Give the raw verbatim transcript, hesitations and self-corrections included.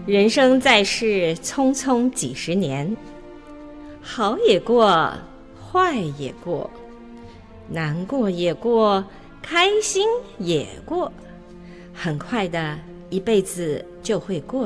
人生在世，匆匆几十年，好也过，坏也过，难过也过，开心也过，很快的一辈子就会过